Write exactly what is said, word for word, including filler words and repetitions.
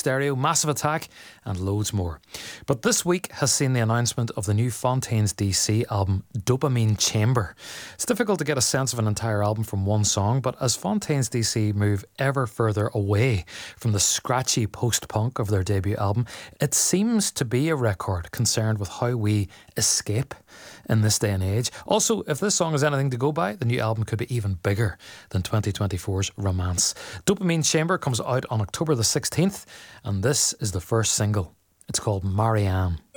Stereo, Massive Attack, and loads more. But this week has seen the announcement of the new Fontaines D C album, Dopamine Chamber. It's difficult to get a sense of an entire album from one song, but as Fontaines D C move ever further away from the scratchy post-punk of their debut album, it seems to be a record concerned with how we escape in this day and age. Also, if this song is anything to go by, the new album could be even bigger than twenty twenty-four's Romance. Dopamine Chamber comes out on October the sixteenth, and this is the first single. It's called Marianne.